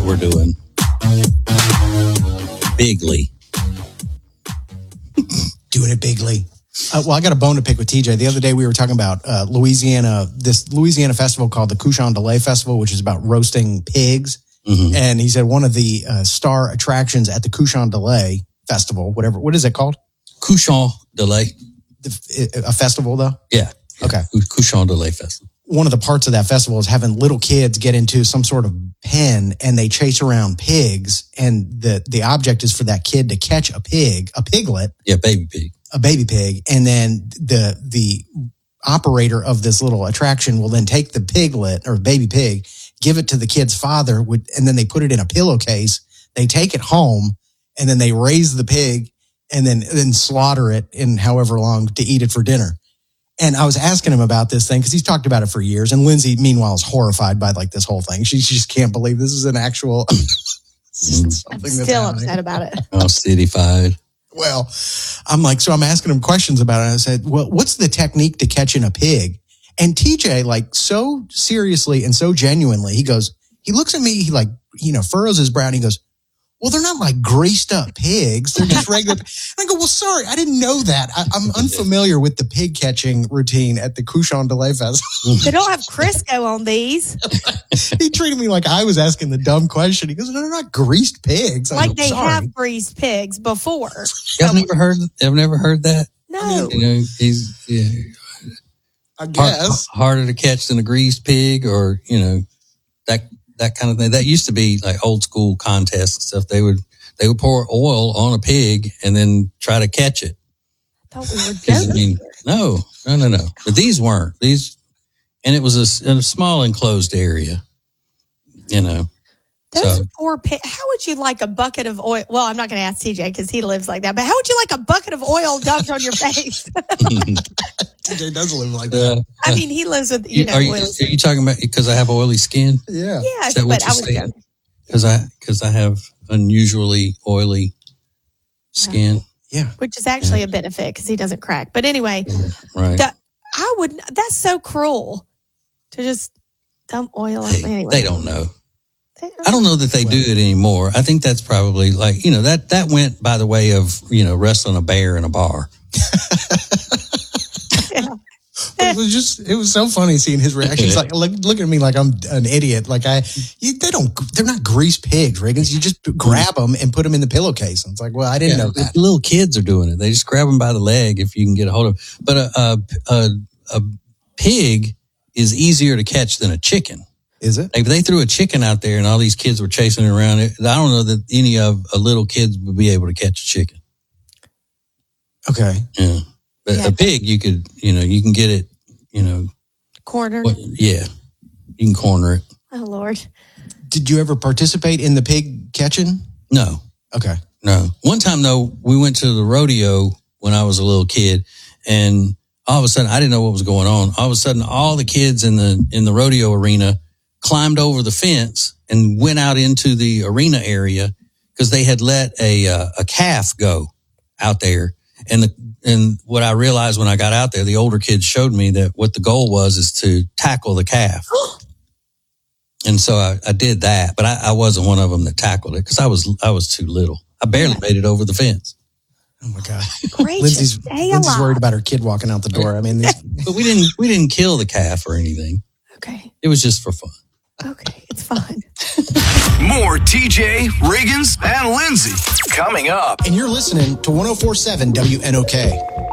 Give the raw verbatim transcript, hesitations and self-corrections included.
we're doing bigly. Doing it bigly. Uh, well, I got a bone to pick with T J. The other day we were talking about uh, Louisiana, this Louisiana festival called the Cochon de Lait Festival, which is about roasting pigs. Mm-hmm. And he said one of the uh, star attractions at the Cochon de Lait Festival, whatever, what is it called? Cochon de Lait. The, a festival, though? Yeah. yeah. Okay. Cochon de Lait Festival. One of the parts of that festival is having little kids get into some sort of pen and they chase around pigs. And the, the object is for that kid to catch a pig, a piglet. Yeah, baby pig. A baby pig. And then the the operator of this little attraction will then take the piglet or baby pig, give it to the kid's father, and then they put it in a pillowcase. They take it home, and then they raise the pig and then, then slaughter it in however long to eat it for dinner. And I was asking him about this thing because he's talked about it for years. And Lindsay, meanwhile, is horrified by like this whole thing. She, she just can't believe this is an actual. mm. I'm still upset about it. Oh, cityfied. Well, I'm like, so I'm asking him questions about it. I said, well, what's the technique to catching a pig? And T J, like, so seriously and so genuinely, he goes, he looks at me, he like, you know, furrows his brow and he goes, well, they're not like greased up pigs. They're just regular. And I go, well, sorry, I didn't know that. I, I'm unfamiliar with the pig catching routine at the Cochon de Lait Festival. They don't have Crisco on these. He treated me like I was asking the dumb question. He goes, they're not greased pigs. Like go, they sorry. have greased pigs before. Y'all never heard, I've never heard that? No. You know, he's, yeah. I guess. Hard, harder to catch than a greased pig or, you know, that, that kind of thing. That used to be like old school contests and stuff. They would, they would pour oil on a pig and then try to catch it. I thought we were joking. I mean, no, no, no, no. But these weren't. These, and it was a, in a small enclosed area, you know. Those so. poor pigs. How would you like a bucket of oil? Well, I'm not going to ask T J because he lives like that. But how would you like a bucket of oil dumped on your face? T J does live like that. Uh, I mean, he lives with, you know. Are you, are you talking about because I have oily skin? Yeah. Yeah, but I was joking. Because I, because I have unusually oily skin. Yeah. Which is actually a benefit because he doesn't crack. But anyway, right. the, I would, that's so cruel to just dump oil on hey, anyway. They don't know. I don't know that they do it anymore. I think that's probably like, you know, that, that went by the way of, you know, wrestling a bear in a bar. Yeah. It was just, it was so funny seeing his reactions. Like, look, looking at me like I'm an idiot. Like I, you, they don't, they're not greased pigs, Riggins. You just grab them and put them in the pillowcase. And it's like, well, I didn't yeah, know that. Little kids are doing it. They just grab them by the leg if you can get a hold of them. But a, a, a, a pig is easier to catch than a chicken. Is it? If they threw a chicken out there and all these kids were chasing it around, I don't know that any of a little kids would be able to catch a chicken. Okay. Yeah. But yeah. a pig, you could, you know, you can get it, you know. Cornered? What, yeah. You can corner it. Oh, Lord. Did you ever participate in the pig catching? No. Okay. No. One time, though, we went to the rodeo when I was a little kid, and all of a sudden, I didn't know what was going on. All of a sudden, all the kids in the in the rodeo arena climbed over the fence and went out into the arena area because they had let a uh, a calf go out there. And the, and what I realized when I got out there, the older kids showed me that what the goal was is to tackle the calf. And so I, I did that, but I, I wasn't one of them that tackled it because I was I was too little. I barely yeah. made it over the fence. Oh my God! Gracious, Lindsay's, Lindsay's worried about her kid walking out the door. I mean, these... but we didn't we didn't kill the calf or anything. Okay, it was just for fun. Okay, it's fun. More T J, Riggins, and Lindsay coming up. And you're listening to one oh four point seven W N O K.